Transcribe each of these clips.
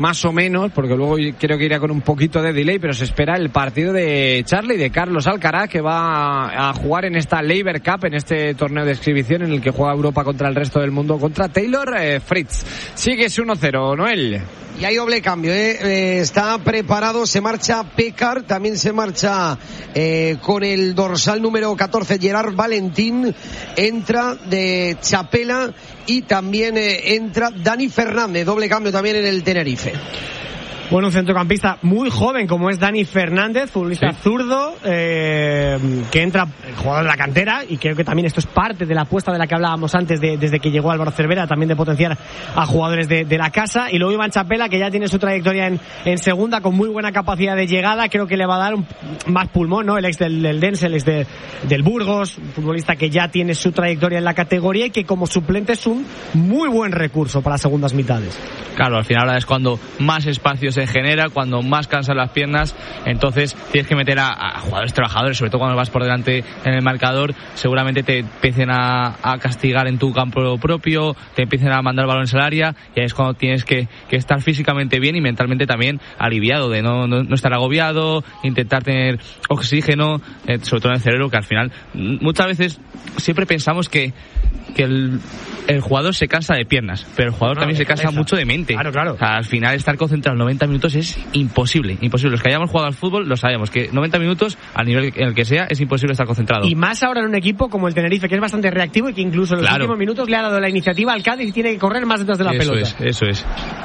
más o menos, porque luego creo que irá con un poquito de delay, pero se espera el partido de Charlie, de Carlos Alcaraz, que va a jugar en esta Laver Cup, en este torneo de exhibición en el que juega Europa contra el resto del mundo, contra Taylor Fritz. Sigue 1-0, Noel. Y hay doble cambio, está preparado, se marcha Pekar, también se marcha con el dorsal número 14 Gerard Valentín, entra de Chapela y también entra Dani Fernández, doble cambio también en el Tenerife. Bueno, un centrocampista muy joven como es Dani Fernández, futbolista zurdo, que entra, jugador de la cantera, y creo que también esto es parte de la apuesta de la que hablábamos antes desde que llegó Álvaro Cervera, también de potenciar a jugadores de la casa. Y luego Iván Chapela, que ya tiene su trayectoria en segunda, con muy buena capacidad de llegada, creo que le va a dar más pulmón, ¿no? El ex del Dense, el ex del Burgos, un futbolista que ya tiene su trayectoria en la categoría y que como suplente es un muy buen recurso para segundas mitades. Claro, al final ahora es cuando más espacio se genera, cuando más cansan las piernas, entonces tienes que meter a jugadores trabajadores, sobre todo cuando vas por delante en el marcador, seguramente te empiecen a castigar en tu campo propio, te empiecen a mandar balones al área, y ahí es cuando tienes que estar físicamente bien y mentalmente también aliviado, de no estar agobiado, intentar tener oxígeno, sobre todo en el cerebro, que al final muchas veces siempre pensamos que el jugador se cansa de piernas, pero el jugador también se cansa mucho de mente. Claro. O sea, al final estar concentrado 90 minutos es imposible. Los que hayamos jugado al fútbol lo sabemos, que 90 minutos, al nivel en el que sea, es imposible estar concentrado. Y más ahora en un equipo como el Tenerife, que es bastante reactivo y que incluso en los últimos minutos le ha dado la iniciativa al Cádiz y tiene que correr más detrás de la pelota. Eso es.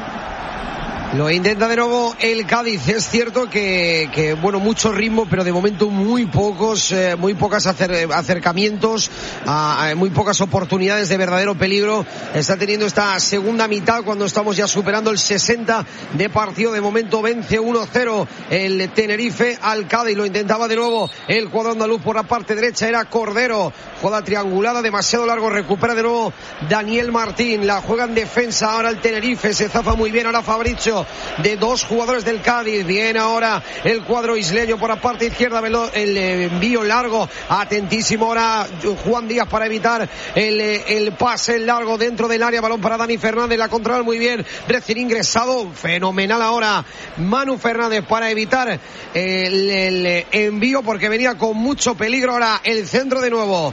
Lo intenta de nuevo el Cádiz. Es cierto que bueno, mucho ritmo, pero de momento muy pocos acercamientos, muy pocas oportunidades de verdadero peligro. Está teniendo esta segunda mitad cuando estamos ya superando el 60 de partido. De momento vence 1-0 el Tenerife al Cádiz. Lo intentaba de nuevo el cuadro andaluz por la parte derecha, era Cordero. Jugada triangulada, demasiado largo, recupera de nuevo Daniel Martín. La juega en defensa ahora el Tenerife, se zafa muy bien ahora Fabricio de dos jugadores del Cádiz. Bien ahora el cuadro isleño por la parte izquierda, el envío largo, atentísimo ahora Juan Díaz para evitar el pase largo dentro del área, balón para Dani Fernández, la controla muy bien, recién ingresado, fenomenal ahora Manu Fernández para evitar el envío porque venía con mucho peligro. Ahora el centro de nuevo,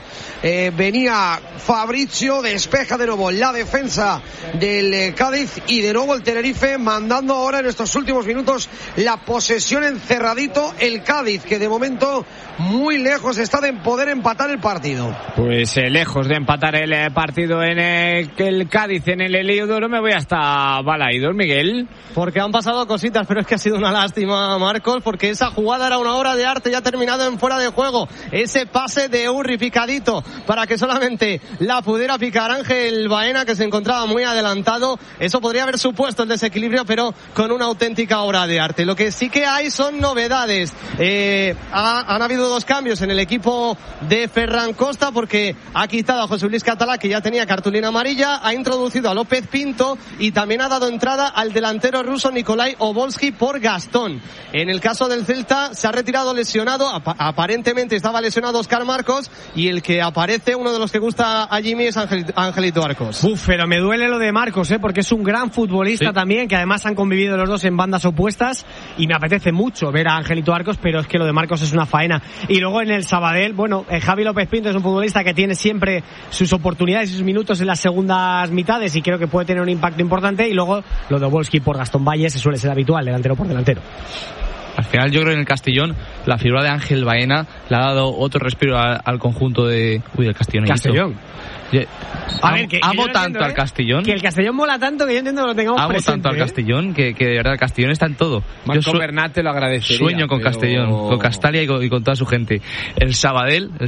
venía Fabricio, despeja de nuevo la defensa del Cádiz y de nuevo el Tenerife mandando ahora en estos últimos minutos la posesión, encerradito el Cádiz, que de momento muy lejos está de poder empatar el partido. Pues lejos de empatar el partido en el Cádiz, en el Heliodoro. Me voy hasta Balaidos, Miguel. Porque han pasado cositas, pero es que ha sido una lástima, Marcos, porque esa jugada era una obra de arte, ya terminado en fuera de juego. Ese pase de Urri picadito para que solamente la pudiera picar Ángel Baena, que se encontraba muy adelantado. Eso podría haber supuesto el desequilibrio, pero con una auténtica obra de arte. Lo que sí que hay son novedades. Han habido dos cambios en el equipo de Ferran Costa, porque ha quitado a José Luis Catalá, que ya tenía cartulina amarilla, ha introducido a López Pinto y también ha dado entrada al delantero ruso Nikolai Obolski por Gastón. En el caso del Celta se ha retirado lesionado, aparentemente estaba lesionado Óscar Marcos, y el que aparece, uno de los que gusta a Jimmy, es Angelito Arcos. Pero me duele lo de Marcos, porque es un gran futbolista también, que además han convivido los dos en bandas opuestas, y me apetece mucho ver a Angelito Arcos, pero es que lo de Marcos es una faena. Y luego en el Sabadell, bueno, Javi López Pinto es un futbolista que tiene siempre sus oportunidades y sus minutos en las segundas mitades, y creo que puede tener un impacto importante. Y luego lo de Obolski por Gastón Valle, se suele ser habitual, delantero por delantero. Al final yo creo que en el Castellón la figura de Ángel Baena le ha dado otro respiro al conjunto del Castellón. Amo tanto al Castellón. Que el Castellón mola tanto que yo entiendo que lo tengamos presente. Amo tanto al Castellón que de verdad el Castellón está en todo. Marco Bernat te lo agradecería. Sueño con Castellón, con Castalia y con toda su gente. El Sabadell le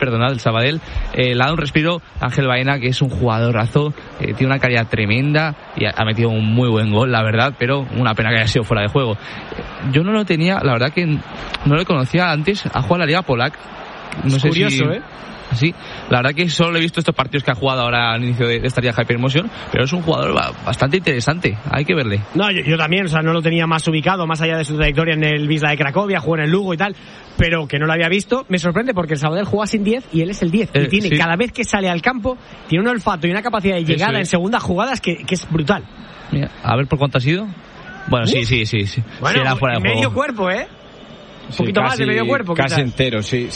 ha dado un respiro a Ángel Baena, que es un jugadorazo, tiene una calidad tremenda y ha metido un muy buen gol, la verdad, pero una pena que haya sido fuera de juego. Yo no lo tenía, la verdad que no lo conocía antes, ha jugado en la Liga Polac. No sé curioso, Sí, la verdad que solo he visto estos partidos que ha jugado ahora al inicio de esta Liga Hypermotion, pero es un jugador bastante interesante, hay que verle. No, yo también, no lo tenía más ubicado, más allá de su trayectoria en el Wisla de Cracovia, jugó en el Lugo y tal, pero que no lo había visto. Me sorprende porque el Sabadell juega sin 10 y él es el 10, y tiene, cada vez que sale al campo, tiene un olfato y una capacidad de llegada en segundas jugadas que es brutal. Mira, a ver por cuánto ha sido. Bueno, sí. Bueno, era fuera de juego. Medio cuerpo, ¿eh? Un poquito casi, más de medio cuerpo. Casi entero, sí.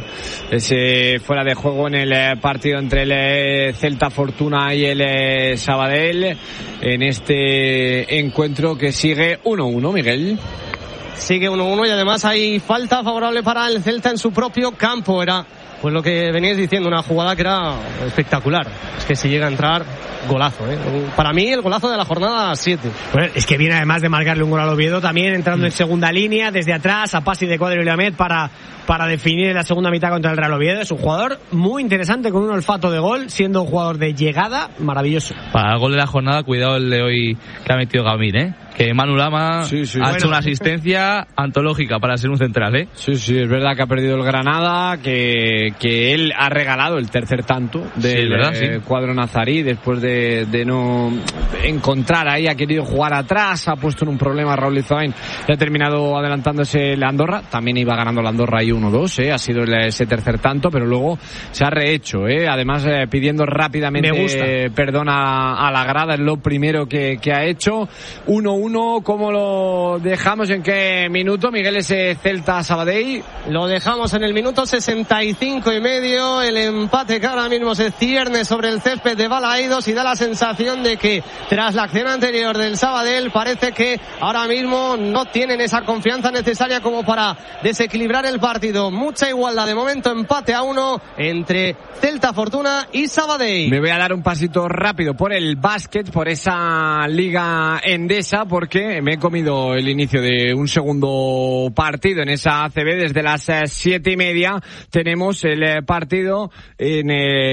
Ese fuera de juego en el partido entre el Celta Fortuna y el Sabadell, en este encuentro que sigue 1-1, Miguel. Sigue 1-1 y además hay falta favorable para el Celta en su propio campo. Era pues lo que veníais diciendo, una jugada que era espectacular. Es que si llega a entrar, golazo, ¿eh? Para mí el golazo de la jornada 7. Bueno, es que viene además de marcarle un gol al Oviedo también, entrando en segunda línea, desde atrás, a pase de Cuadro y Lamed para definir en la segunda mitad contra el Real Oviedo. Es un jugador muy interesante, con un olfato de gol, siendo un jugador de llegada maravilloso. Para el gol de la jornada, cuidado el de hoy que ha metido Gamir, ¿eh? Que Manu Lama ha hecho una asistencia antológica para ser un central, ¿eh? Sí, es verdad que ha perdido el Granada, que él ha regalado el tercer tanto del cuadro nazarí después de no encontrar ahí, ha querido jugar atrás, ha puesto en un problema a Raúl Izoain y ha terminado adelantándose la Andorra. También iba ganando la Andorra ahí 1-2, ha sido ese tercer tanto, pero luego se ha rehecho, además pidiendo rápidamente perdón a la grada, es lo primero que ha hecho. 1-1, ¿cómo lo dejamos? ¿En qué minuto, Miguel, ese Celta Sabadell? Lo dejamos en el minuto 65 y medio, el empate que ahora mismo se cierne sobre el césped de Balaídos y da la sensación de que tras la acción anterior del Sabadell parece que ahora mismo no tienen esa confianza necesaria como para desequilibrar el partido. Mucha igualdad de momento, empate a 1 entre Celta Fortuna y Sabadell. Me voy a dar un pasito rápido por el básquet, por esa Liga Endesa, porque me he comido el inicio de un segundo partido en esa ACB. Desde las 7:30 tenemos el partido en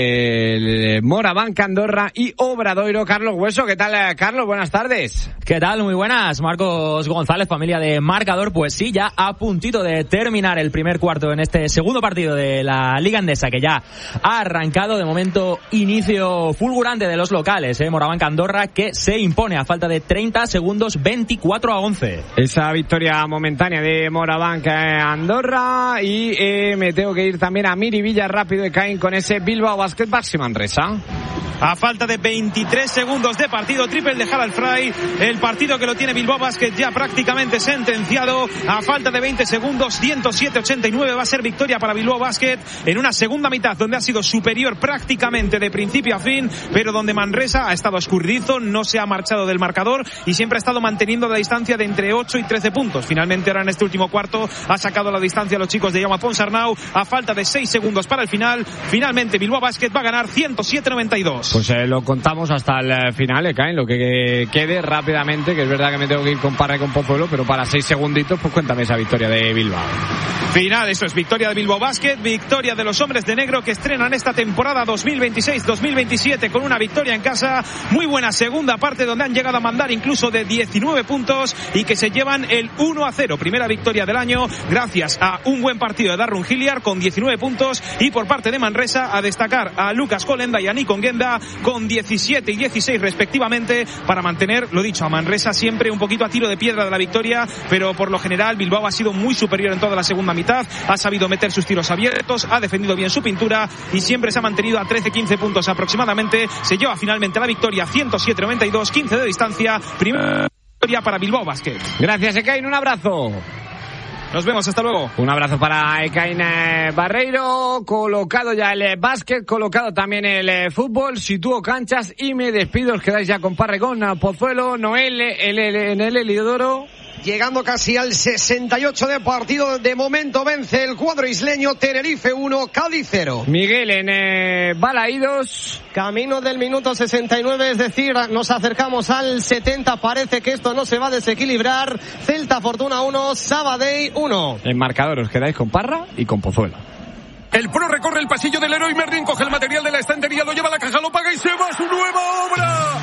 el Moraván, Andorra y Obradoiro. Carlos Hueso, ¿qué tal, Carlos? Buenas tardes. ¿Qué tal? Muy buenas. Marcos González, familia de Marcador. Pues sí, ya a puntito de terminar el primer cuarto en este segundo partido de la Liga Endesa, que ya ha arrancado. De momento, inicio fulgurante de los locales, Moraván, Andorra, que se impone a falta de 30 segundos 24-11. Esa victoria momentánea de Moraván Andorra. Y me tengo que ir también a Miribilla rápido de Caín con ese Bilbao Basket Baxi Manresa. A falta de 23 segundos de partido, triple de Harald Fry, el partido que lo tiene Bilbao Basket ya prácticamente sentenciado. A falta de 20 segundos, 107-89 va a ser victoria para Bilbao Basket en una segunda mitad donde ha sido superior prácticamente de principio a fin, pero donde Manresa ha estado escurridizo, no se ha marchado del marcador y siempre ha estado manteniendo la distancia de entre 8 y 13 puntos. Finalmente ahora en este último cuarto ha sacado la distancia a los chicos de Jaume Ponsarnau a falta de 6 segundos para el final. Finalmente Bilbao Basket va a ganar 107-92. Pues lo contamos hasta el final, Caen, lo que quede rápidamente, que es verdad que me tengo que ir con Parra y con Pozuelo, pero para 6 segunditos, pues cuéntame esa victoria de Bilbao. Final, eso es victoria de Bilbao Basket, victoria de los hombres de negro que estrenan esta temporada 2026-2027 con una victoria en casa. Muy buena segunda parte donde han llegado a mandar incluso de 19 puntos y que se llevan el 1-0. Primera victoria del año gracias a un buen partido de Darren Hilliard con 19 puntos y por parte de Manresa a destacar a Lucas Colenda y a Nikon Genda con 17 y 16 respectivamente para mantener, lo dicho, a Manresa siempre un poquito a tiro de piedra de la victoria, pero por lo general Bilbao ha sido muy superior en toda la segunda mitad, ha sabido meter sus tiros abiertos, ha defendido bien su pintura y siempre se ha mantenido a 13-15 puntos aproximadamente. Se lleva finalmente la victoria 107-92, 15 de distancia, primera victoria para Bilbao Basket. Gracias, Ekain, un abrazo. Nos vemos, hasta luego. Un abrazo para Ekain Barreiro. Colocado ya el básquet, colocado también el fútbol. Sitúo canchas y me despido. Os quedáis ya con Parregón, Pozuelo, Noel, en el Heliodoro. Llegando casi al 68 de partido, de momento vence el cuadro isleño. Tenerife 1, Cádiz 0. Miguel en Balaídos. Camino del minuto 69, es decir, nos acercamos al 70. Parece que esto no se va a desequilibrar. Celta Fortuna 1, Sabadell 1. En marcador os quedáis con Parra y con Pozuelo. El pro recorre el pasillo del Leroy Merlin, coge el material de la estantería, lo lleva a la caja, lo paga y se va a su nueva obra.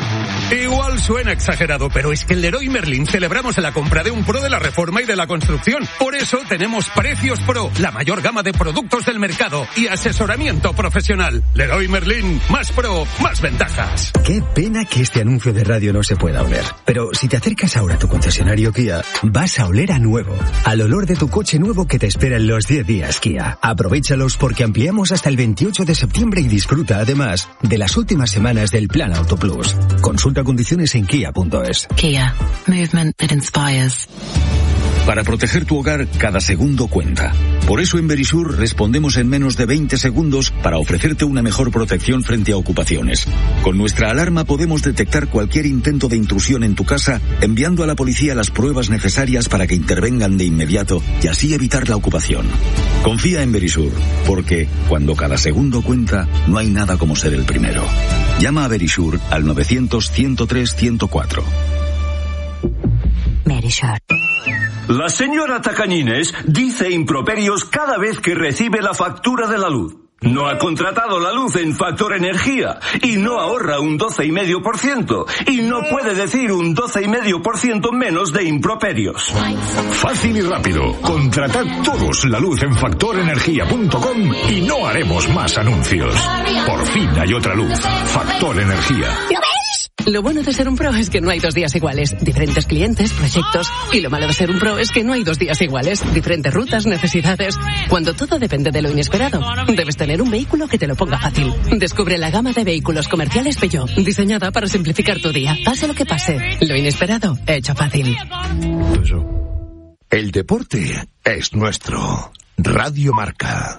Igual suena exagerado, pero es que en Leroy Merlin celebramos la compra de un pro de la reforma y de la construcción. Por eso tenemos Precios Pro, la mayor gama de productos del mercado y asesoramiento profesional. Leroy Merlin, más pro, más ventajas. Qué pena que este anuncio de radio no se pueda oler. Pero si te acercas ahora a tu concesionario Kia, vas a oler a nuevo. Al olor de tu coche nuevo que te espera en los 10 días Kia. Aprovéchalos porque ampliamos hasta el 28 de septiembre y disfruta además de las últimas semanas del Plan Auto Plus. Consulta Consulta condiciones en kia.es. Kia. Movement that inspires. Para proteger tu hogar, cada segundo cuenta. Por eso en Verisur respondemos en menos de 20 segundos para ofrecerte una mejor protección frente a ocupaciones. Con nuestra alarma podemos detectar cualquier intento de intrusión en tu casa, enviando a la policía las pruebas necesarias para que intervengan de inmediato y así evitar la ocupación. Confía en Verisur, porque cuando cada segundo cuenta, no hay nada como ser el primero. Llama a Verisur al 900-103-104. Verisur. La señora Tacañines dice improperios cada vez que recibe la factura de la luz. No ha contratado la luz en Factor Energía y no ahorra un 12,5% y no puede decir un 12,5% menos de improperios. Fácil y rápido. Contratad todos la luz en factorenergia.com y no haremos más anuncios. Por fin hay otra luz. Factor Energía. Lo bueno de ser un pro es que no hay 2 días iguales. Diferentes clientes, proyectos. Y lo malo de ser un pro es que no hay 2 días iguales. Diferentes rutas, necesidades. Cuando todo depende de lo inesperado, debes tener un vehículo que te lo ponga fácil. Descubre la gama de vehículos comerciales Peugeot, diseñada para simplificar tu día. Pase lo que pase, lo inesperado, hecho fácil. El deporte es nuestro. Radio Marca.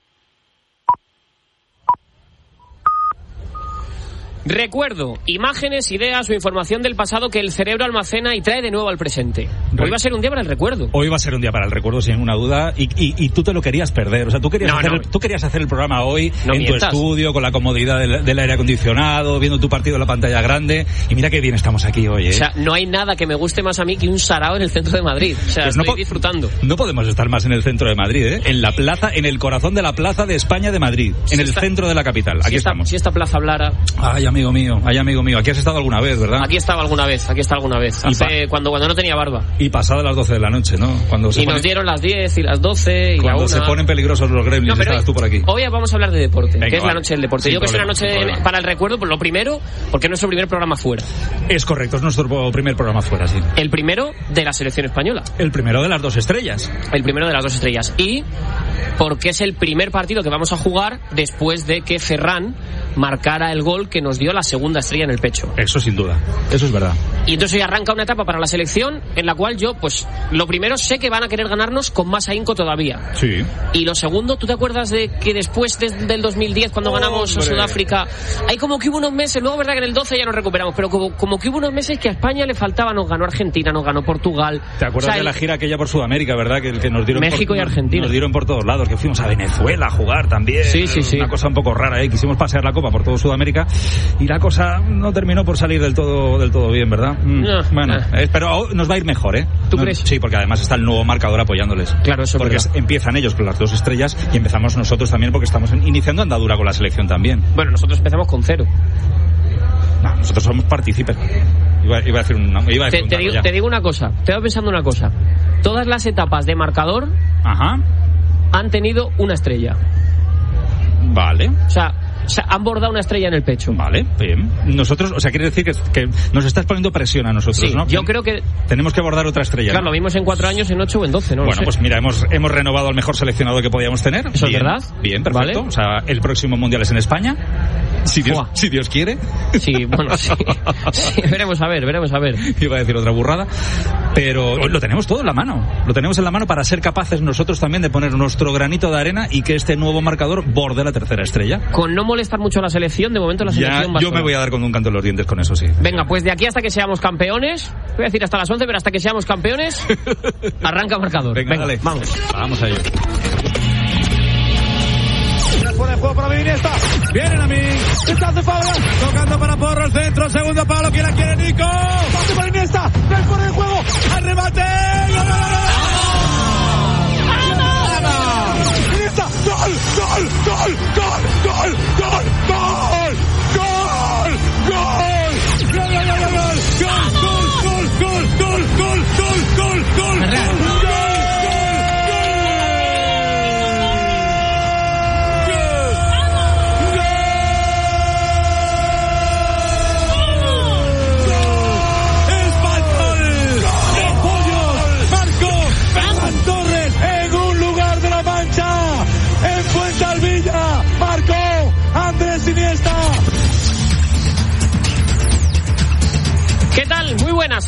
Recuerdo, imágenes, ideas o información del pasado que el cerebro almacena y trae de nuevo al presente. Hoy va a ser un día para el recuerdo. Hoy va a ser un día para el recuerdo, sin ninguna duda. Y tú te lo querías perder. O sea, tú querías hacer el programa hoy en tu estudio, con la comodidad del aire acondicionado, viendo tu partido en la pantalla grande. Y mira qué bien estamos aquí hoy, ¿eh? O sea, no hay nada que me guste más a mí que un sarao en el centro de Madrid. O sea, pues estoy disfrutando. No podemos estar más en el centro de Madrid, ¿eh? En la plaza, en el corazón de la plaza de España de Madrid. En el centro de la capital. Aquí estamos. Si esta plaza hablara... Ay, amigo mío. Aquí has estado alguna vez, ¿verdad? Aquí estaba alguna vez. Cuando no tenía barba. Y pasada las 12 de la noche, ¿no? Nos dieron las 10 y las 12 y la 1. Cuando se ponen peligrosos los gremlins, estabas tú por aquí. Hoy vamos a hablar de deporte, Venga, que es la noche del deporte. Yo que es una noche para el recuerdo, pues lo primero, porque es nuestro primer programa fuera. Es correcto, es nuestro primer programa fuera, sí. El primero de la selección española. El primero de las 2 estrellas. El primero de las 2 estrellas. Y porque es el primer partido que vamos a jugar después de que Ferran marcara el gol que nos dio la segunda estrella en el pecho. Eso sin duda, eso es verdad. Y entonces hoy arranca una etapa para la selección en la cual yo, pues, lo primero sé que van a querer ganarnos con más ahínco todavía. Sí. Y lo segundo, ¿tú te acuerdas de que después del 2010, cuando ganamos a Sudáfrica, hay como que hubo unos meses, luego verdad que en el 12 ya nos recuperamos, pero como que hubo unos meses que a España le faltaba, nos ganó Argentina, nos ganó Portugal. ¿Te acuerdas de la gira aquella por Sudamérica, verdad? Que nos dieron México y Argentina. Nos dieron por todos lados, que fuimos a Venezuela a jugar también. Sí. Una cosa un poco rara, ¿eh? Quisimos pasear la copa por todo Sudamérica y la cosa no terminó por salir del todo bien, ¿verdad? Pero nos va a ir mejor, ¿eh? ¿Tú crees? Sí, porque además está el nuevo marcador apoyándoles. Claro, eso porque empiezan ellos con las 2 estrellas y empezamos nosotros también porque estamos iniciando andadura con la selección también. Bueno, nosotros empezamos con 0. No, nosotros somos partícipes. Iba a decir te digo una cosa, te voy pensando una cosa. Todas las etapas de marcador han tenido una estrella. Vale. O sea, han bordado una estrella en el pecho. Vale, bien. Nosotros, o sea, quiere decir que nos estás poniendo presión a nosotros, sí, ¿no? Yo creo que tenemos que bordar otra estrella. Claro, ¿no? lo vimos en 4 años, en 8 o en 12, ¿no? Bueno, pues mira, hemos renovado al mejor seleccionado que podíamos tener. ¿Eso es verdad? Bien, perfecto. ¿Vale? O sea, el próximo mundial es en España. Si Dios quiere. Sí, bueno, sí. Veremos a ver. Iba a decir otra burrada. Pero lo tenemos todo en la mano. Lo tenemos en la mano para ser capaces nosotros también de poner nuestro granito de arena y que este nuevo marcador borde la tercera estrella. Con no molestar mucho a la selección, de momento la selección va yo me voy a dar con un canto en los dientes con eso, sí. Venga, pues de aquí hasta que seamos campeones, voy a decir hasta las 11, pero hasta que seamos campeones, arranca marcador. Venga, dale. Vamos a ello. Fuera de juego para Iniesta. Vienen a mí. Está de Pablo. Tocando para Porro el centro. Segundo palo. ¿Quién la quiere, Nico? Pase para Iniesta. No hay fuera de juego. Al remate. Iniesta. Gol.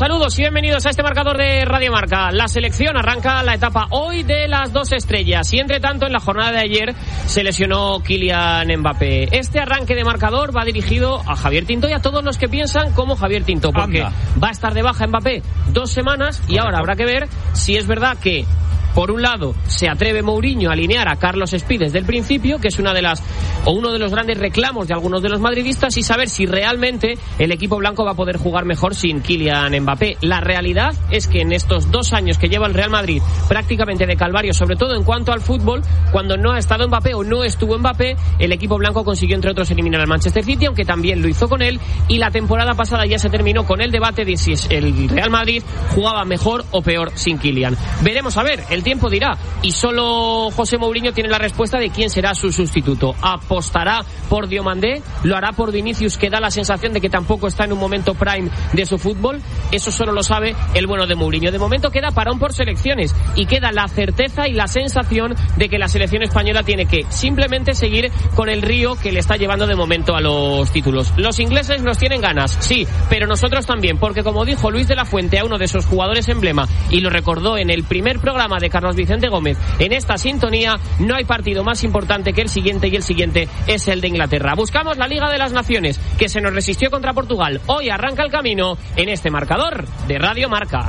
Saludos y bienvenidos a este marcador de Radio Marca. La selección arranca la etapa hoy de las 2 estrellas y entre tanto en la jornada de ayer se lesionó Kylian Mbappé. Este arranque de marcador va dirigido a Javier Tinto y a todos los que piensan como Javier Tinto, porque va a estar de baja Mbappé 2 semanas y ahora habrá que ver si es verdad que por un lado, se atreve Mourinho a alinear a Carlos Espí desde el principio, que es uno de los grandes reclamos de algunos de los madridistas, y saber si realmente el equipo blanco va a poder jugar mejor sin Kylian Mbappé. La realidad es que en estos 2 años que lleva el Real Madrid, prácticamente de calvario, sobre todo en cuanto al fútbol, cuando no ha estado Mbappé o no estuvo Mbappé, el equipo blanco consiguió entre otros eliminar al Manchester City, aunque también lo hizo con él, y la temporada pasada ya se terminó con el debate de si el Real Madrid jugaba mejor o peor sin Kylian. Veremos a ver, el tiempo dirá, y solo José Mourinho tiene la respuesta de quién será su sustituto. ¿Apostará por Diomandé? ¿Lo hará por Vinicius, que da la sensación de que tampoco está en un momento prime de su fútbol? Eso solo lo sabe el bueno de Mourinho. De momento queda parón por selecciones y queda la certeza y la sensación de que la selección española tiene que simplemente seguir con el río que le está llevando de momento a los títulos. Los ingleses nos tienen ganas, sí, pero nosotros también, porque como dijo Luis de la Fuente a uno de sus jugadores emblema, y lo recordó en el primer programa de Carlos Vicente Gómez en esta sintonía, no hay partido más importante que el siguiente, y el siguiente es el de Inglaterra. Buscamos la Liga de las Naciones, que se nos resistió contra Portugal. Hoy arranca el camino en este marcador de Radio Marca.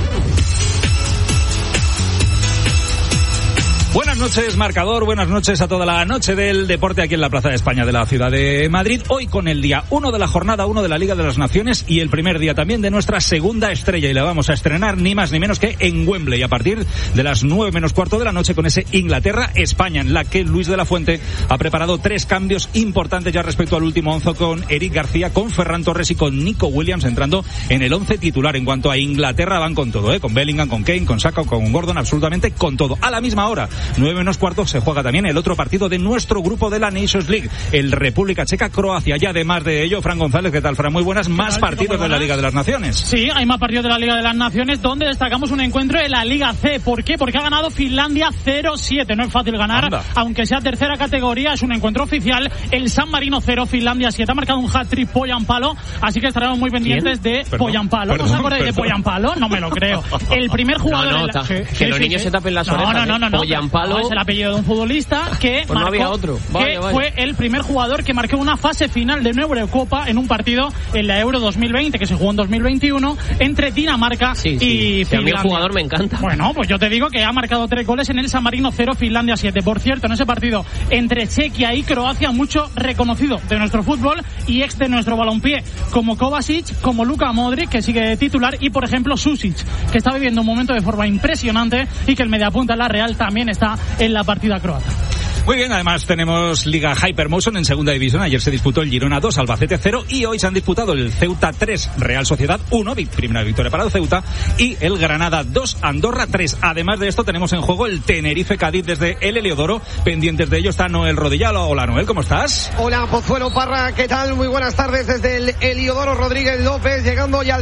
Buenas noches, marcador, buenas noches a toda la noche del deporte aquí en la Plaza de España de la ciudad de Madrid. Hoy con el día 1 de la jornada 1 de la Liga de las Naciones y el primer día también de nuestra segunda estrella, y la vamos a estrenar ni más ni menos que en Wembley a partir de las 9 menos cuarto de la noche con ese Inglaterra-España, en la que Luis de la Fuente ha preparado 3 cambios importantes ya respecto al último 11, con Eric García, con Ferran Torres y con Nico Williams entrando en el 11 titular. En cuanto a Inglaterra, van con todo, con Bellingham, con Kane, con Saka, con Gordon, absolutamente con todo. A la misma hora, 9 menos cuarto, se juega también el otro partido de nuestro grupo de la Nations League, el República Checa-Croacia. Y además de ello, Fran González, ¿qué tal, Fran? Muy buenas. Más partidos de la Liga de las Naciones. Sí, hay más partidos de la Liga de las Naciones, donde destacamos un encuentro de la Liga C. ¿Por qué? Porque ha ganado Finlandia 0-7. No es fácil ganar, aunque sea tercera categoría, es un encuentro oficial. El San Marino 0, Finlandia 7. Ha marcado un hat-trick Poyampalo, así que estaremos muy pendientes de Poyampalo. ¿No os acordáis de Poyampalo? No me lo creo. El primer jugador... que los niños se tapen las orejas. No. Poyampalo es el apellido de un futbolista que pues no había otro. Vale. Fue el primer jugador que marcó una fase final de una Eurocopa en un partido en la Euro 2020, que se jugó en 2021 entre Dinamarca y Finlandia. A mí el jugador me encanta. Bueno, pues yo te digo que ha marcado 3 goles en el San Marino 0, Finlandia 7. Por cierto, en ese partido entre Chequia y Croacia, mucho reconocido de nuestro fútbol y ex de nuestro balompié, como Kovacic, como Luka Modric, que sigue de titular, y por ejemplo Susic, que está viviendo un momento de forma impresionante, y que el mediapunta la Real también está en la partida croata. Muy bien, además tenemos Liga Hypermotion en segunda división. Ayer se disputó el Girona 2, Albacete 0, y hoy se han disputado el Ceuta 3, Real Sociedad 1, primera victoria para el Ceuta, y el Granada 2, Andorra 3. Además de esto tenemos en juego el Tenerife Cádiz desde el Heliodoro. Pendientes de ello está Noel Rodillalo. Hola Noel, ¿cómo estás? Hola Pozuelo Parra, ¿qué tal? Muy buenas tardes desde el Heliodoro. Rodríguez López llegando ya al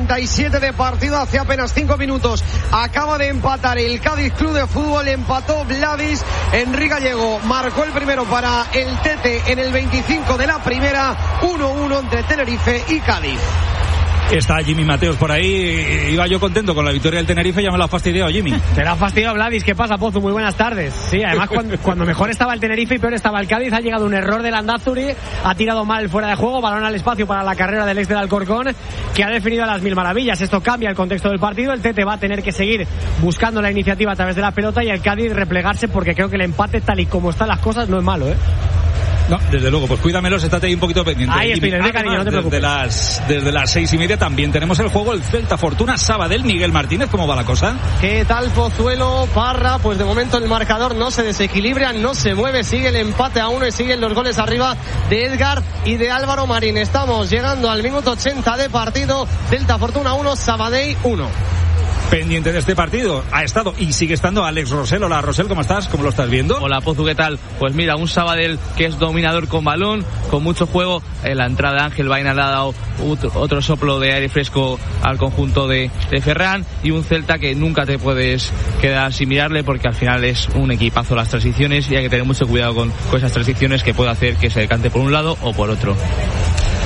77 de partido, hace apenas 5 minutos. Acaba de empatar el Cádiz Club de Fútbol, empató Vladis, Enrique Gallego marcó el primero para el Tete en el 25 de la primera. 1-1 entre Tenerife y Cádiz. Está Jimmy Mateos por ahí. Iba yo contento con la victoria del Tenerife, ya me lo ha fastidiado Jimmy. Te la ha fastidiado Vladis. ¿Qué pasa, Pozu? Muy buenas tardes. Sí, además cuando mejor estaba el Tenerife y peor estaba el Cádiz, ha llegado un error del Landázuri, ha tirado mal fuera de juego, balón al espacio para la carrera del ex del Alcorcón, que ha definido a las mil maravillas. Esto cambia el contexto del partido. El Tete va a tener que seguir buscando la iniciativa a través de la pelota, y el Cádiz replegarse, porque creo que el empate, tal y como están las cosas, no es malo, ¿eh? No, desde luego, pues cuídamelos, estate ahí un poquito pendiente. Ahí estoy, cariño, no te preocupes. Desde las 6:30 también tenemos el juego, el Celta Fortuna Sabadell. Miguel Martínez, ¿cómo va la cosa? ¿Qué tal, Pozuelo, Parra? Pues de momento el marcador no se desequilibra, no se mueve, sigue el empate a 1 y siguen los goles arriba de Edgar y de Álvaro Marín. Estamos llegando al minuto 80 de partido. Celta Fortuna 1, Sabadell 1. Pendiente de este partido ha estado y sigue estando Alex Rosell. Hola Rosell, ¿cómo estás? ¿Cómo lo estás viendo? Hola Pozu, ¿qué tal? Pues mira, un Sabadell que es dominador con balón, con mucho juego. En la entrada de Ángel Baena le ha dado otro soplo de aire fresco al conjunto de Ferran, y un Celta que nunca te puedes quedar sin mirarle, porque al final es un equipazo las transiciones, y hay que tener mucho cuidado con esas transiciones, que puede hacer que se decante por un lado o por otro.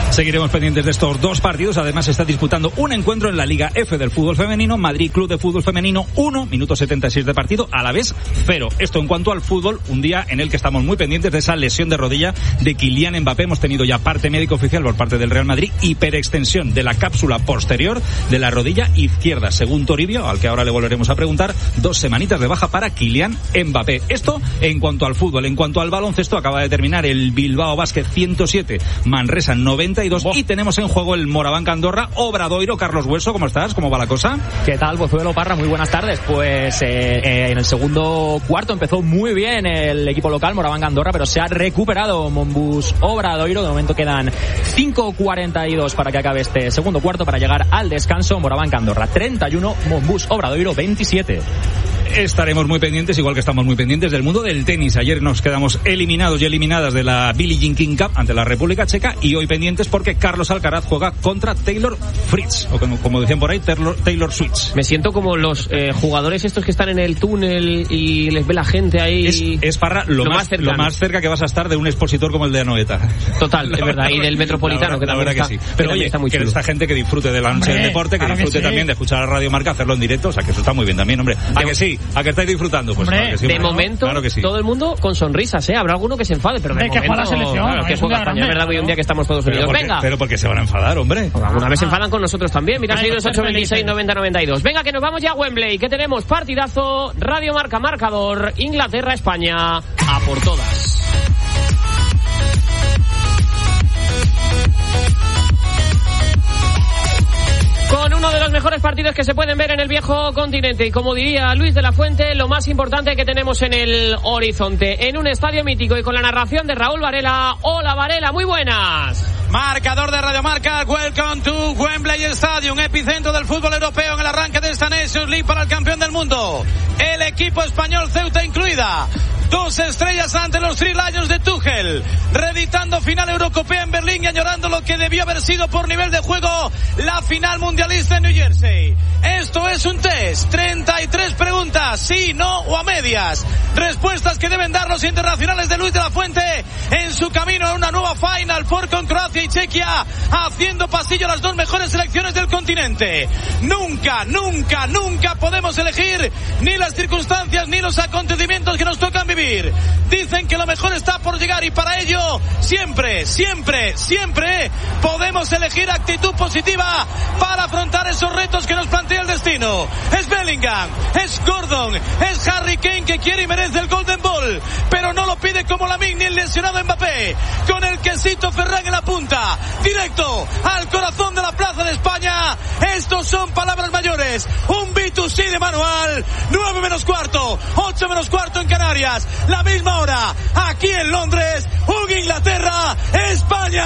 Seguiremos pendientes de estos dos partidos. Además, se está disputando un encuentro en la Liga F del fútbol femenino. Madrid Club de Fútbol Femenino 1, minuto 76 de partido, a la vez 0. Esto en cuanto al fútbol, un día en el que estamos muy pendientes de esa lesión de rodilla de Kylian Mbappé. Hemos tenido ya parte médico oficial por parte del Real Madrid, hiperextensión de la cápsula posterior de la rodilla izquierda, según Toribio, al que ahora le volveremos a preguntar. 2 semanitas de baja para Kylian Mbappé. Esto en cuanto al fútbol. En cuanto al baloncesto, acaba de terminar el Bilbao Basket 107, Manresa 92, y tenemos en juego el Moraván Andorra, Obradoiro. Carlos Hueso, ¿cómo estás? ¿Cómo va la cosa? ¿Qué tal, Pozuelo Parra? Muy buenas tardes. Pues en el segundo cuarto empezó muy bien el equipo local, Moraván Andorra, pero se ha recuperado Monbus Obradoiro. De momento quedan 5:42 para que acabe este segundo cuarto, para llegar al descanso. Moraván Andorra 31, Monbus Obradoiro 27. Estaremos muy pendientes, igual que estamos muy pendientes del mundo del tenis. Ayer nos quedamos eliminados y eliminadas de la Billie Jean King Cup ante la República Checa, y hoy pendientes porque Carlos Alcaraz juega contra Taylor Fritz, o como decían por ahí, Taylor Swift. Me siento como los jugadores estos que están en el túnel y les ve la gente ahí. Es Parra, lo más cerca que vas a estar de un expositor como el de Anoeta. Total, es verdad, y del Metropolitano, que también está, que sí. Pero oye, está muy chulo. Esta gente que disfrute de la noche del deporte, que disfrute también de escuchar a Radio Marca, hacerlo en directo, o sea que eso está muy bien también, hombre. ¿A que sí? ¿A que estáis disfrutando? Pues claro que sí, de momento, claro que sí. Todo el mundo con sonrisas, habrá alguno que se enfade, pero de momento, que juega la selección, claro, que juega España, es verdad, hoy un día que estamos todos unidos. Venga. Pero porque se van a enfadar, hombre. Alguna vez se enfadan con nosotros también. Mira, 628 90 92. Venga, que nos vamos ya a Wembley, que tenemos partidazo. Radio Marca marcador, Inglaterra, España, a por todas. Con uno de los mejores partidos que se pueden ver en el viejo continente, y como diría Luis de la Fuente, lo más importante que tenemos en el horizonte, en un estadio mítico y con la narración de Raúl Varela. Hola Varela, muy buenas. Marcador de Radio Marca, welcome to Wembley Stadium, epicentro del fútbol europeo en el arranque de esta Nations League para el campeón del mundo, el equipo español, Ceuta incluida. 2 estrellas ante los Three Lions de Tuchel, reeditando final Eurocopea en Berlín y añorando lo que debió haber sido por nivel de juego la final mundialista en New Jersey. Esto es un test, 33 preguntas, sí, no o a medias, respuestas que deben dar los internacionales de Luis de la Fuente en su camino a una nueva Final Four con Croacia y Chequia, haciendo pasillo a las 2 mejores selecciones del continente. Nunca podemos elegir ni las circunstancias ni los acontecimientos que nos tocan vivir. Dicen que lo mejor está por llegar, y para ello siempre podemos elegir actitud positiva para afrontar esos retos que nos plantea el destino. Es Bellingham, es Gordon, es Harry Kane, que quiere y merece el Golden Ball, pero no lo pide como Lamine ni el lesionado Mbappé, con el quesito Ferran en la punta, directo al corazón de la Plaza de España. Estos son palabras mayores, un B2C de manual. 9 menos cuarto, 8 menos cuarto en Canarias, la misma hora aquí en Londres. Un Inglaterra, España.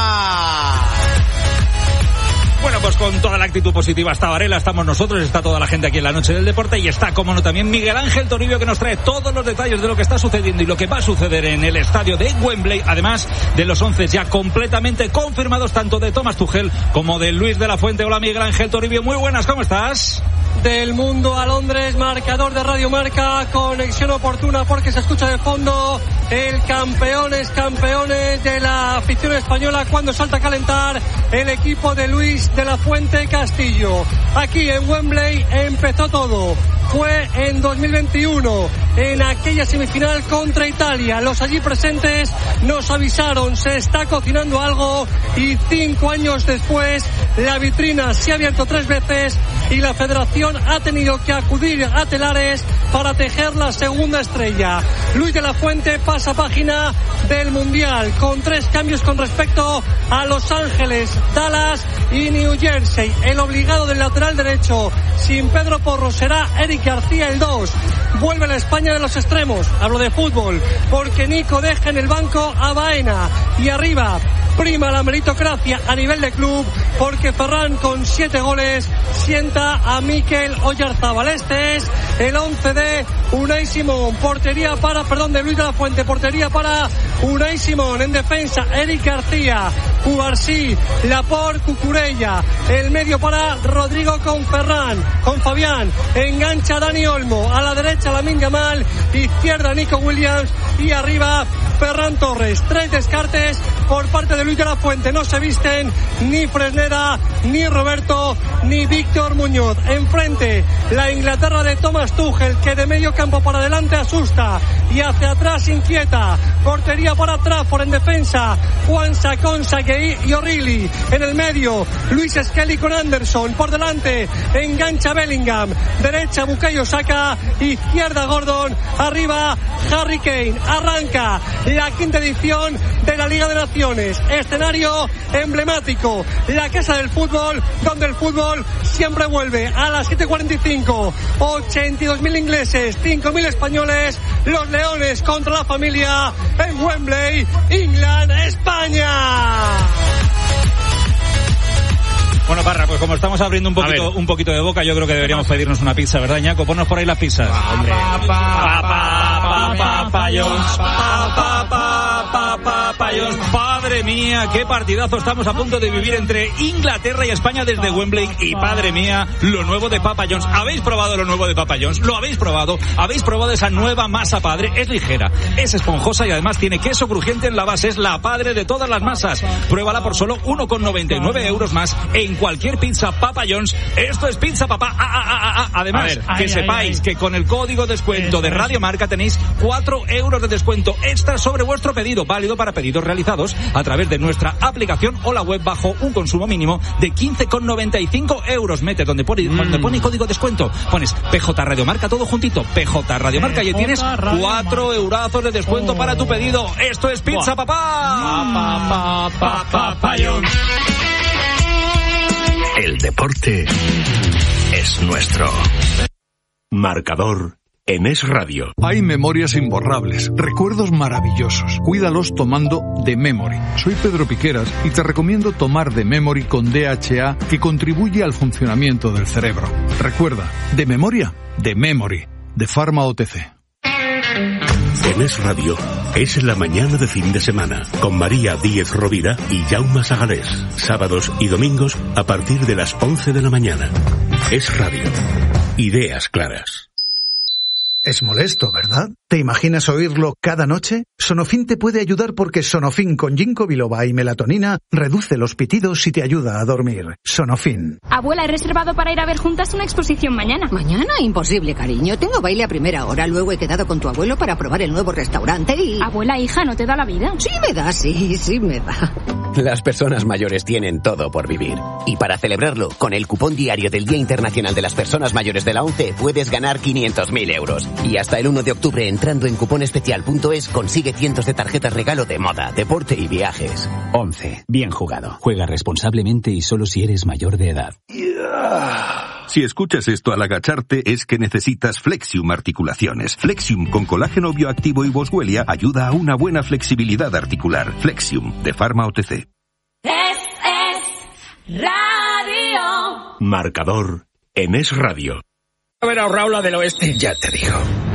Bueno, pues con toda la actitud positiva está Varela, estamos nosotros, está toda la gente aquí en la noche del deporte, y está, como no, también Miguel Ángel Toribio, que nos trae todos los detalles de lo que está sucediendo y lo que va a suceder en el estadio de Wembley, además de los 11 ya completamente confirmados, tanto de Thomas Tuchel como de Luis de la Fuente. Hola Miguel Ángel Toribio, muy buenas, ¿cómo estás? Del mundo a Londres, marcador de Radio Marca, conexión oportuna porque se escucha de fondo el campeones de la afición española cuando salta a calentar el equipo de Luis de la Fuente Castillo. Aquí en Wembley empezó todo. Fue en 2021, en aquella semifinal contra Italia. Los allí presentes nos avisaron, se está cocinando algo, y 5 años después la vitrina se ha abierto 3 veces y la federación ha tenido que acudir a telares para tejer la segunda estrella. Luis de la Fuente pasa página del Mundial con 3 cambios con respecto a Los Ángeles, Dallas y New Jersey. El obligado del lateral derecho sin Pedro Porro será Eric García el 2. Vuelve la España de los extremos, hablo de fútbol, porque Nico deja en el banco a Baena, y arriba prima la meritocracia a nivel de club, porque Ferran con 7 goles sienta a Mikel Oyarzábal. Este es el 11 de Unai Simón, de Luis de la Fuente, portería para Unai Simón, en defensa Eric García, Cubarsí, Laporte, Cucurella, el medio para Rodrigo con Fabián, engancha Dani Olmo, a la derecha Lamine Yamal, izquierda Nico Williams, y arriba Ferran Torres. 3 descartes por parte de Luis de la Fuente. No se visten ni Fresneda, ni Roberto, ni Víctor Muñoz. Enfrente, la Inglaterra de Thomas Tuchel, que de medio campo para adelante asusta y hacia atrás inquieta. Portería para Trafford en defensa. Juan Sacón, Saguei y O'Reilly. En el medio, Luis Skelly con Anderson. Por delante, engancha Bellingham. Derecha, Bukayo Saka. Izquierda, Gordon. Arriba, Harry Kane. Arranca la quinta edición de la Liga de Naciones. Escenario emblemático. La casa del fútbol, donde el fútbol siempre vuelve. A las 7:45. 82.000 ingleses, 5.000 españoles. Los Leones contra la familia en Wembley, England, España. Bueno, Parra, pues como estamos abriendo un poquito de boca, yo creo que deberíamos pedirnos una pizza, ¿verdad, Ñaco? Ponnos por ahí las pizzas. Hombre. Padre mía, qué partidazo estamos a punto de vivir entre Inglaterra y España desde Wembley. Y padre mía, lo nuevo de Papa John's. ¿Habéis probado lo nuevo de Papa John's? ¿Lo habéis probado? ¿Habéis probado esa nueva masa padre? Es ligera, es esponjosa y además tiene queso crujiente en la base. Es la padre de todas las masas. Pruébala por solo 1,99 euros más en cualquier pizza Papa John's. Esto es Pizza Papá. Además, sepáis que con el código descuento de Radio Marca tenéis 4 euros de descuento extra sobre vuestro pedido, válido para pedidos realizados a través de nuestra aplicación o la web bajo un consumo mínimo de 15,95 euros. Mete donde pone código descuento, pones PJ Radio Marca, todo juntito, PJ Radio Marca, y tienes 4 eurazos de descuento para tu pedido. Esto es Pizza Papá. El deporte es nuestro. Marcador en Es Radio. Hay memorias imborrables, recuerdos maravillosos. Cuídalos tomando The Memory. Soy Pedro Piqueras y te recomiendo tomar The Memory con DHA, que contribuye al funcionamiento del cerebro. Recuerda, de memoria, The Memory, de Pharma OTC. En Es Radio es la mañana de fin de semana con María Díez Rovira y Jaume Sagalés. Sábados y domingos a partir de las 11 de la mañana. Es Radio. Ideas claras. Es molesto, ¿verdad? ¿Te imaginas oírlo cada noche? Sonofin te puede ayudar porque Sonofin con ginkgo biloba y melatonina reduce los pitidos y te ayuda a dormir. Sonofin. Abuela, he reservado para ir a ver juntas una exposición mañana. ¿Mañana? Imposible, cariño. Tengo baile a primera hora. Luego he quedado con tu abuelo para probar el nuevo restaurante y... Abuela, hija, ¿no te da la vida? Sí me da, sí me da. Las personas mayores tienen todo por vivir. Y para celebrarlo, con el cupón diario del Día Internacional de las Personas Mayores de la ONCE puedes ganar 500.000 euros. Y hasta el 1 de octubre, entrando en cuponespecial.es, consigue cientos de tarjetas regalo de moda, deporte y viajes. ONCE. Bien jugado. Juega responsablemente y solo si eres mayor de edad. Si escuchas esto al agacharte es que necesitas Flexium Articulaciones. Flexium con colágeno bioactivo y boswellia ayuda a una buena flexibilidad articular. Flexium, de Pharma OTC. Es Radio. Marcador en Es Radio. Haber ahorrado la del oeste. Ya te digo.